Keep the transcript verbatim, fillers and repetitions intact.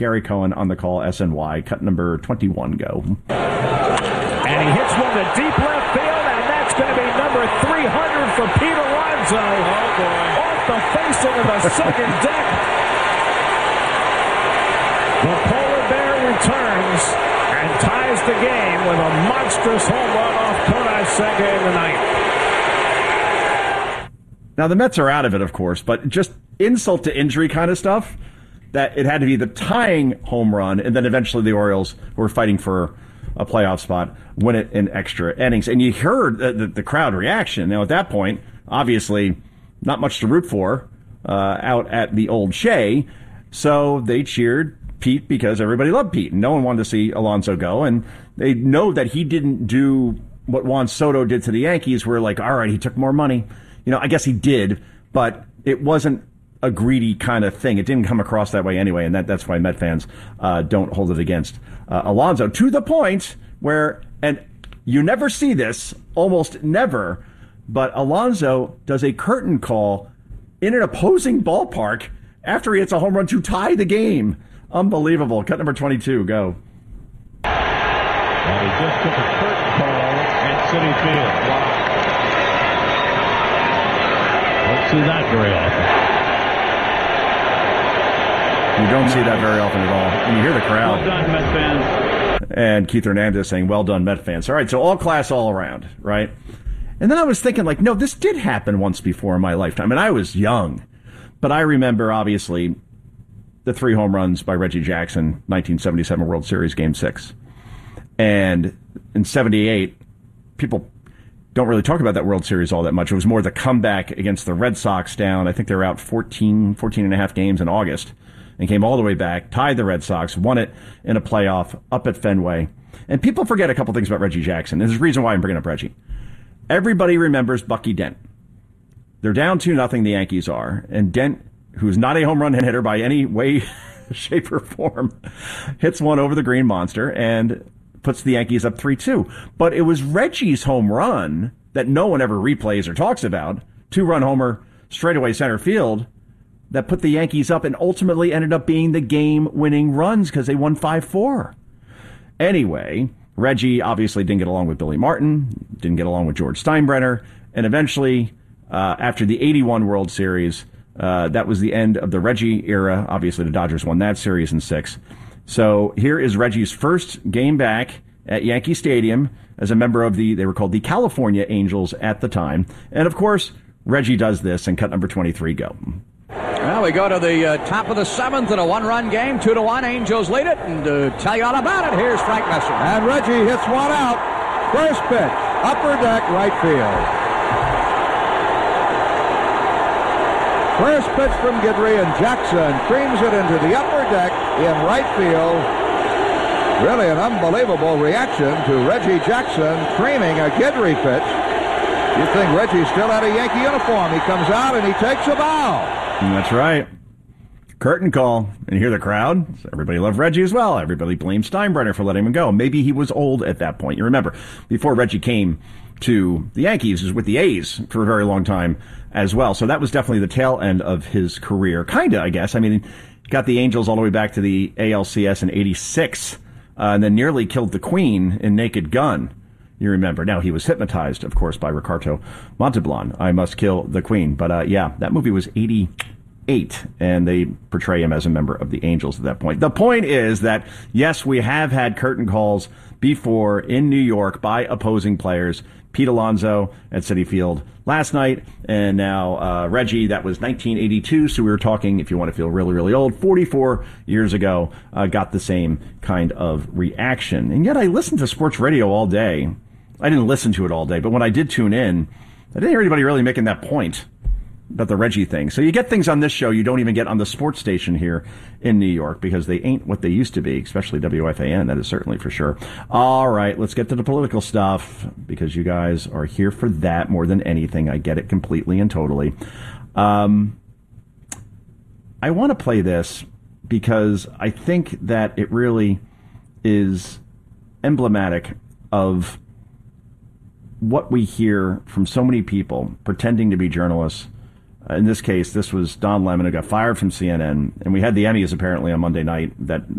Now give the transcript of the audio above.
Gary Cohen on the call, S N Y. Cut number twenty-one, go. And he hits one to deep left field, and that's going to be number three hundred for Pete Alonso. Oh, boy. Off the facing of the second deck. The polar bear returns and ties the game with a monstrous home run off Kodai Senga in the ninth. Now, the Mets are out of it, of course, but just insult to injury kind of stuff, that it had to be the tying home run, and then eventually the Orioles, who were fighting for a playoff spot, win it in extra innings. And you heard the, the, the crowd reaction. Now, at that point, obviously, not much to root for uh, out at the old Shea, so they cheered Pete because everybody loved Pete, and no one wanted to see Alonso go, and they know that he didn't do what Juan Soto did to the Yankees, where like, all right, he took more money. You know, I guess he did, but it wasn't a greedy kind of thing. It didn't come across that way anyway, and that, that's why Met fans uh, don't hold it against uh, Alonso, to the point where, and you never see this, almost never, but Alonso does a curtain call in an opposing ballpark after he hits a home run to tie the game. Unbelievable. Cut number twenty-two, go. And he just took a curtain call at Citi Field. Wow. Don't see that very often. You don't see that very often at all. And you hear the crowd. Well done, Met fans. And Keith Hernandez saying, well done, Met fans. All right, so all class all around, right? And then I was thinking, like, no, this did happen once before in my lifetime. And I was young. But I remember, obviously, the three home runs by Reggie Jackson, nineteen seventy-seven World Series, Game six. And in seventy-eight, people don't really talk about that World Series all that much. It was more the comeback against the Red Sox down. I think they were out fourteen, fourteen and a half games in August and came all the way back, tied the Red Sox, won it in a playoff up at Fenway. And people forget a couple things about Reggie Jackson. There's a reason why I'm bringing up Reggie. Everybody remembers Bucky Dent. They're down two nothing, the Yankees are. And Dent, who's not a home run hitter by any way, shape, or form, hits one over the Green Monster and puts the Yankees up three two. But it was Reggie's home run that no one ever replays or talks about, two-run homer straightaway center field, that put the Yankees up and ultimately ended up being the game-winning runs because they won five four. Anyway, Reggie obviously didn't get along with Billy Martin, didn't get along with George Steinbrenner, and eventually, uh, after the eighty-one World Series, uh, that was the end of the Reggie era. Obviously, the Dodgers won that series in six. So here is Reggie's first game back at Yankee Stadium as a member of the, they were called the California Angels at the time. And of course, Reggie does this, and cut number twenty-three, go. Well, we go to the uh, top of the seventh in a one-run game, two to one. Angels lead it, and to tell you all about it, here's Frank Messer. And Reggie hits one out. First pitch, upper deck, right field. First pitch from Guidry, and Jackson creams it into the upper deck in right field. Really an unbelievable reaction to Reggie Jackson creaming a Guidry pitch. You think Reggie's still out of Yankee uniform. He comes out and he takes a bow. That's right. Curtain call. And you hear the crowd. Everybody loved Reggie as well. Everybody blamed Steinbrenner for letting him go. Maybe he was old at that point. You remember, before Reggie came to the Yankees, he was with the A's for a very long time as well. So that was definitely the tail end of his career. Kind of, I guess. I mean, he got the Angels all the way back to the A L C S in eighty-six, uh, and then nearly killed the Queen in Naked Gun. You remember. Now, he was hypnotized, of course, by Ricardo Montalban. I Must Kill the Queen. But, uh, yeah, that movie was eighty-eight, and they portray him as a member of the Angels at that point. The point is that, yes, we have had curtain calls before in New York by opposing players. Pete Alonso at Citi Field last night, and now uh, Reggie, that was nineteen eighty-two, so we were talking, if you want to feel really, really old, forty-four years ago, uh, got the same kind of reaction. And yet I listened to sports radio all day. I didn't listen to it all day, but when I did tune in, I didn't hear anybody really making that point about the Reggie thing. So you get things on this show you don't even get on the sports station here in New York because they ain't what they used to be, especially W F A N, that is certainly for sure. All right, let's get to the political stuff because you guys are here for that more than anything. I get it completely and totally. Um, I want to play this because I think that it really is emblematic of what we hear from so many people pretending to be journalists In this case, this was Don Lemon, who got fired from C N N, and we had the Emmys apparently on Monday night that